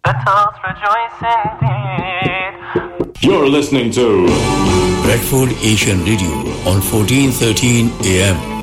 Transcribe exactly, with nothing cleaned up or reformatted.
Let us rejoice indeed. You're listening to Bradford Asian Radio on fourteen thirteen A M.